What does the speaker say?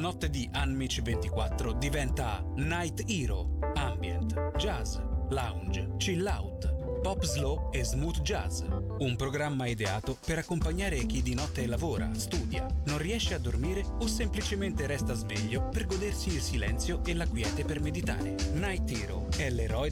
notte di Unmich 24 diventa Night Hero, ambient, jazz, lounge, chill out, pop slow e smooth jazz. Un programma ideato per accompagnare chi di notte lavora, studia, non riesce a dormire o semplicemente resta sveglio per godersi il silenzio e la quiete per meditare. Night Hero è l'eroe